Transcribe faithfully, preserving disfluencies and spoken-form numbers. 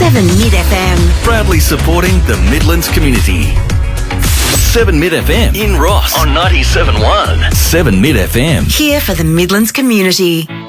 seven Mid F M. Proudly supporting the Midlands community. seven Mid F M in Ross on ninety-seven point one. seven Mid F M. Here for the Midlands community.